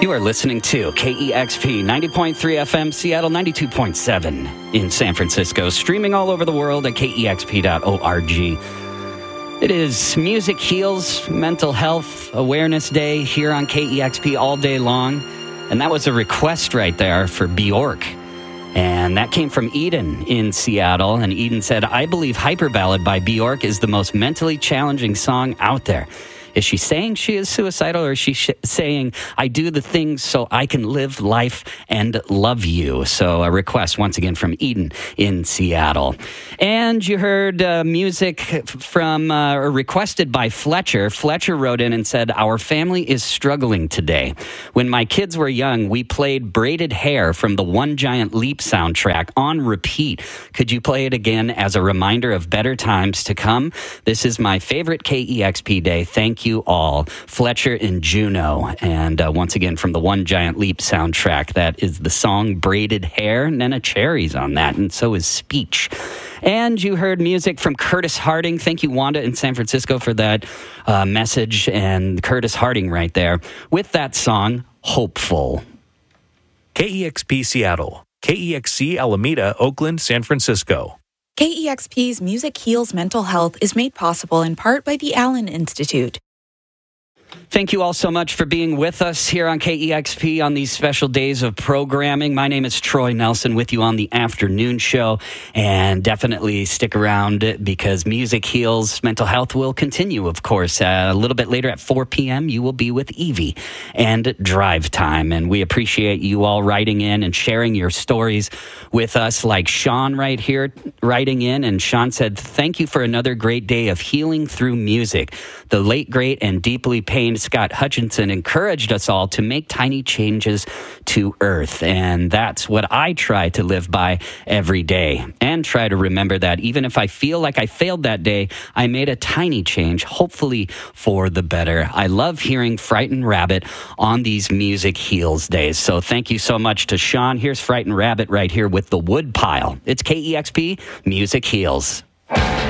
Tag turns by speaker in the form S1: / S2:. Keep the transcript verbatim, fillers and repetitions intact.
S1: You are listening to K E X P ninety point three F M Seattle, ninety-two point seven in San Francisco, streaming all over the world at K E X P dot org. It is Music Heals Mental Health Awareness Day here on K E X P all day long. And that was a request right there for Bjork. And that came from Eden in Seattle. And Eden said, I believe Hyper Ballad by Bjork is the most mentally challenging song out there. Is she saying she is suicidal, or is she sh- saying, I do the things so I can live life and love you? So a request once again from Eden in Seattle. And you heard uh, music from, uh, or requested by Fletcher. Fletcher wrote in and said, our family is struggling today. When my kids were young, we played Braided Hair from the One Giant Leap soundtrack on repeat. Could you play it again as a reminder of better times to come? This is my favorite K E X P day. Thank you. You all, Fletcher in Juneau. And uh, once again, from the One Giant Leap soundtrack, that is the song Braided Hair. Nena Cherry's on that, and so is Speech. And you heard music from Curtis Harding. Thank you, Wanda in San Francisco, for that uh, message. And Curtis Harding right there with that song, Hopeful.
S2: K E X P Seattle, K E X C Alameda, Oakland, San Francisco.
S3: K E X P's Music Heals Mental Health is made possible in part by the Allen Institute.
S1: Thank you all so much for being with us here on K E X P on these special days of programming. My name is Troy Nelson with you on the afternoon show, and definitely stick around because Music Heals Mental Health will continue, of course. Uh, a little bit later at four p.m., you will be with Evie and Drive Time, and we appreciate you all writing in and sharing your stories with us, like Sean right here writing in, and Sean said, thank you for another great day of healing through music. The late, great, and deeply pained Scott Hutchinson encouraged us all to make tiny changes to Earth. And that's what I try to live by every day, and try to remember that even if I feel like I failed that day, I made a tiny change, hopefully for the better. I love hearing Frightened Rabbit on these Music Heals days. So thank you so much to Sean. Here's Frightened Rabbit right here with The Woodpile. It's K E X P Music Heals.